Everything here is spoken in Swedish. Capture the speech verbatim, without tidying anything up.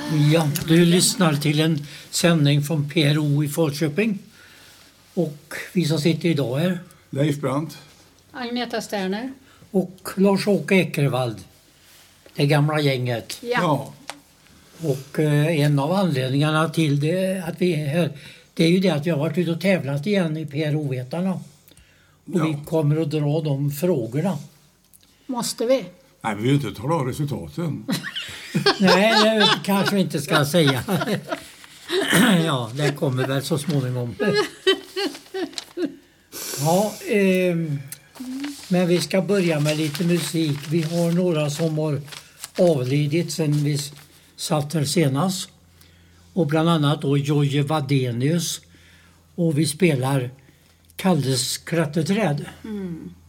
Ja, du lyssnar till en sändning från P R O i Falköping. Och vi som sitter idag är Leif Brandt, Agneta Sterner och Lars-Åke Ekervall, det gamla gänget. ja. ja. Och eh, en av anledningarna till det, att vi är här, det är ju det att vi har varit ute och tävlat igen i P R O-vetarna. Och Ja. vi kommer att dra de frågorna. Måste vi? Nej, vi vill inte tala om resultaten. Nej, det kanske vi inte ska säga. Ja, det kommer väl så småningom. Ja, eh, men vi ska börja med lite musik. Vi har några som har avlidit sen vi satt här senast. Och bland annat då Jojje Wadenius. Och vi spelar Kalles kratteträd. Mm.